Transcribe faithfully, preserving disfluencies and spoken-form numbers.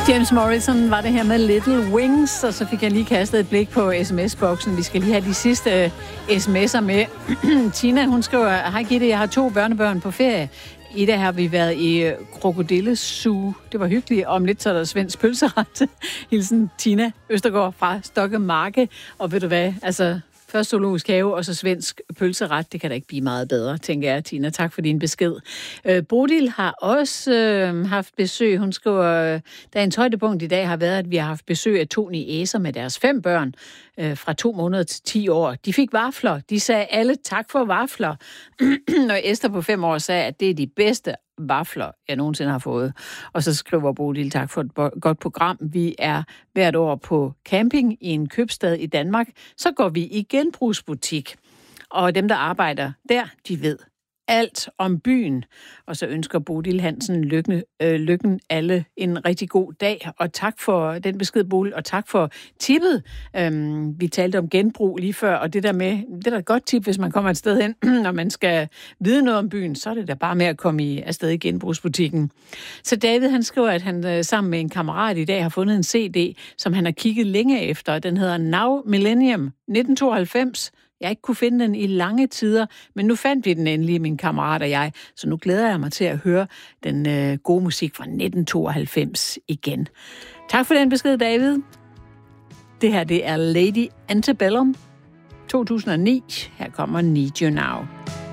James Morrison var det her med Little Wings, og så fik jeg lige kastet et blik på sms-boksen. Vi skal lige have de sidste sms'er med. Tina, hun skriver, hej Gitte, jeg har to børnebørn på ferie. I dag har vi været i Krokodillesu. Det var hyggeligt. Om lidt så er der svensk pølseret. Hilsen Tina Østergaard fra Stokkemarke. Og ved du hvad, altså først zoologisk have, og så svensk pølseret. Det kan da ikke blive meget bedre, tænker jeg, Tina. Tak for din besked. Øh, Bodil har også øh, haft besøg. Hun skriver, dagens højdepunkt i dag har været, at vi har haft besøg af to niecer med deres fem børn øh, fra to måneder til ti år. De fik vafler. De sagde alle tak for vafler. Og Esther på fem år sagde, at det er de bedste vafler, jeg nogensinde har fået. Og så skriver Bodil, tak for et godt program. Vi er hvert år på camping i en købstad i Danmark. Så går vi i genbrugsbutik. Og dem, der arbejder der, de ved alt om byen. Og så ønsker Bodil Hansen lykken, øh, lykken alle en rigtig god dag. Og tak for den besked, Bodil, og tak for tippet. Øhm, vi talte om genbrug lige før, og det der med, det er da et godt tip, hvis man kommer et sted hen, når man skal vide noget om byen, så er det da bare med at komme i, afsted i genbrugsbutikken. Så David, han skriver, at han øh, sammen med en kammerat i dag har fundet en C D, som han har kigget længe efter. Den hedder Now Millennium nitten tooghalvfems. Jeg ikke kunne finde den i lange tider, men nu fandt vi den endelig, min kammerat og jeg. Så nu glæder jeg mig til at høre den øh, gode musik fra nitten tooghalvfems igen. Tak for den besked, David. Det her, det er Lady Antebellum to tusind og ni. Her kommer Need You Now.